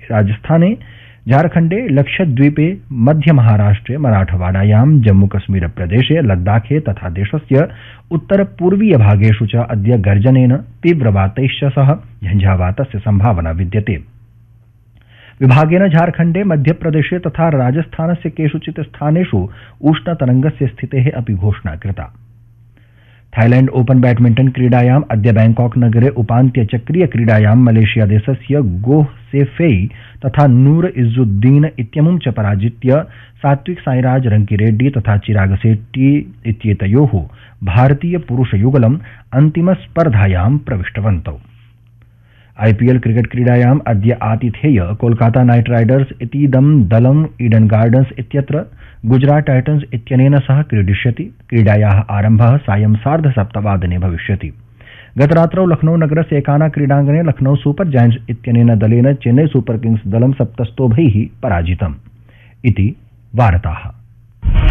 राजस्थाने झारखंडे लक्षद्वीपे मध्यमहाराष्ट्रे मराठवाडायां जम्मूकश्मीरप्रदेशे लद्दाखे तथा देशस्य उत्तरपूर्वीय भागेषु च अद्य गर्जनेन तीव्रवातैश्च सह झंझावातस्य संभावना विद्यते। विभागेन झारखंडे मध्यप्रदेशे तथा राजस्थानस्य केषुचित् स्थानेषु उष्णतरंगस्य स्थितेः अपि घोषणा कृता। थाईलैंड ओपन बैडमिंटन क्रीडायाम् अद्य बैंकॉक नगरे उपान्त्यचक्रीय क्रीडायां मलेशिया देशस्य गोह सेफेई तथा नूर इज्जुद्दीन इत्यमुं च पराजित्य सात्विक साईराज रंकीरेड्डी तथा चिराग शेट्टी इत्येतयोः भारतीय पुरुषयुगलम् अन्तिमस्पर्धायां प्रविष्टवन्तौ। आईपीएल क्रिकेट क्रीडायाम् अद्य आतिथेय कोलकाता नाइट राइडर्स इतीदं दलम् ईडन गार्डन्स इत्यत्र गुजरात टाइटन्स इत्यनेन सह क्रीडिष्यति। क्रीडायाः आरम्भः सायं 7:30 भविष्यति। गतरात्रौ लखनऊ नगरस्य एकाना क्रीडाङ्गणे लखनऊ सुपर जायंट्स इत्यनेन दलेन चेन्नई सुपर किंग्स दलं 7 स्तोभैः पराजितम् इति वार्ताः।